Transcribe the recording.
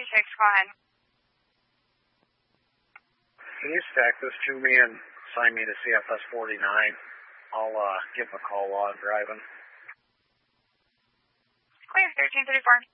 go ahead. Can you stack this to me and sign me to CFS 49? I'll give him a call while I'm driving. Clear, 1334.